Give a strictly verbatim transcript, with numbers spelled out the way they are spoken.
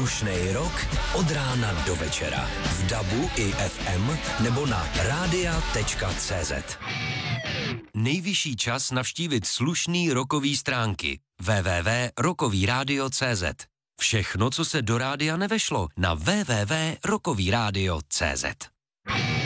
Slušnej rok od rána do večera. V dabu i ef em nebo na rádia tečka cé zet. Nejvyšší čas navštívit slušný rokový stránky. w w w tečka rokový rádio tečka cé zet. Všechno, co se do rádia nevešlo, na w w w tečka rokový rádio tečka cé zet.